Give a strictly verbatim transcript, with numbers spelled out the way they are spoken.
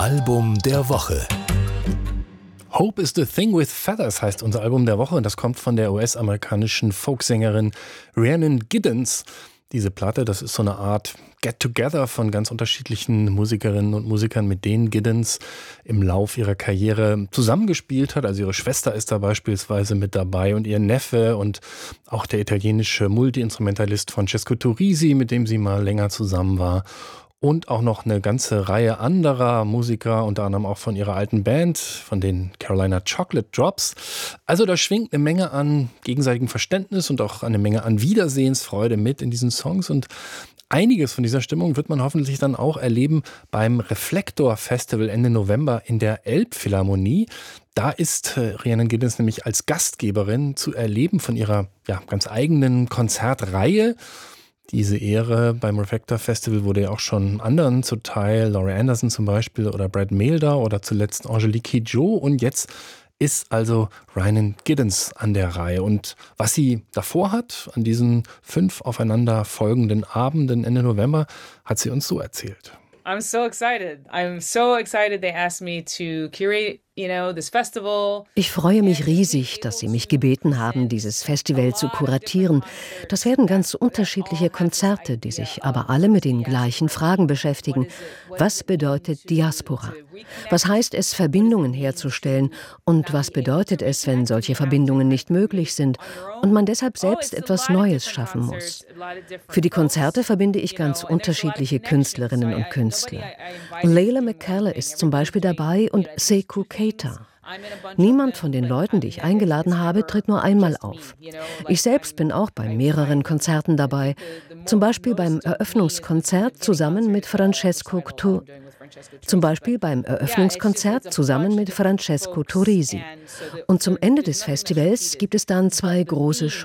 Album der Woche. Hope is the Thing with Feathers heißt unser Album der Woche und das kommt von der U S-amerikanischen Folksängerin Rhiannon Giddens. Diese Platte, das ist so eine Art Get-Together von ganz unterschiedlichen Musikerinnen und Musikern, mit denen Giddens im Lauf ihrer Karriere zusammengespielt hat. Also ihre Schwester ist da beispielsweise mit dabei und ihr Neffe und auch der italienische Multi-Instrumentalist Francesco Turrisi, mit dem sie mal länger zusammen war. Und auch noch eine ganze Reihe anderer Musiker, unter anderem auch von ihrer alten Band, von den Carolina Chocolate Drops. Also da schwingt eine Menge an gegenseitigem Verständnis und auch eine Menge an Wiedersehensfreude mit in diesen Songs. Und einiges von dieser Stimmung wird man hoffentlich dann auch erleben beim Reflektor Festival Ende November in der Elbphilharmonie. Da ist äh, Rhiannon Giddens nämlich als Gastgeberin zu erleben von ihrer ja, ganz eigenen Konzertreihe. Diese Ehre beim Reflektor Festival wurde ja auch schon anderen zuteil, Laurie Anderson zum Beispiel oder Brad Mehldau oder zuletzt Angelique Kidjo. Und jetzt ist also Rhiannon Giddens an der Reihe. Und was sie davor hat, an diesen fünf aufeinander folgenden Abenden Ende November, hat sie uns so erzählt. I'm so excited. I'm so excited they asked me to curate, you know, this festival. Ich freue mich riesig, dass Sie mich gebeten haben, dieses Festival zu kuratieren. Das werden ganz unterschiedliche Konzerte, die sich aber alle mit den gleichen Fragen beschäftigen. Was bedeutet Diaspora? Was heißt es, Verbindungen herzustellen? Und was bedeutet es, wenn solche Verbindungen nicht möglich sind und man deshalb selbst etwas Neues schaffen muss? Für die Konzerte verbinde ich ganz unterschiedliche Künstlerinnen und Künstler. Leila McKellar ist zum Beispiel dabei und Sekou Keita. Niemand von den Leuten, die ich eingeladen habe, tritt nur einmal auf. Ich selbst bin auch bei mehreren Konzerten dabei, zum Beispiel beim Eröffnungskonzert zusammen mit Francesco Tu- zum Beispiel beim Eröffnungskonzert zusammen mit Francesco Turrisi. Und zum Ende des Festivals gibt es dann zwei große Shows.